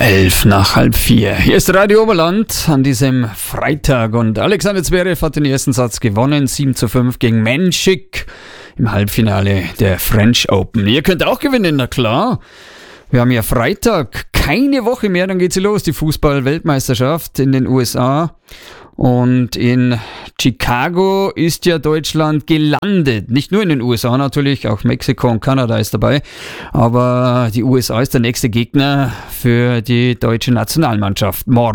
3:11. Hier ist Radio Oberland an diesem Freitag und Alexander Zverev hat den ersten Satz gewonnen, 7:5 gegen Menschik im Halbfinale der French Open. Ihr könnt auch gewinnen, na klar. Wir haben ja Freitag, keine Woche mehr, dann geht sie los, die Fußball-Weltmeisterschaft in den USA. Und in Chicago ist ja Deutschland gelandet. Nicht nur in den USA natürlich, auch Mexiko und Kanada ist dabei. Aber die USA ist der nächste Gegner für die deutsche Nationalmannschaft. Morgen